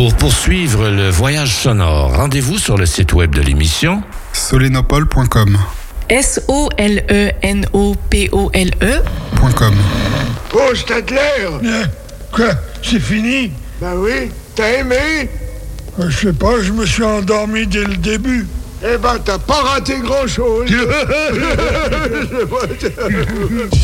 Pour poursuivre le voyage sonore, rendez-vous sur le site web de l'émission solenopole.com. SOLENOPOLE.com. Oh, Stadler! Quoi? C'est fini? Ben oui, t'as aimé? Je sais pas, je me suis endormi dès le début. Eh ben, t'as pas raté grand-chose.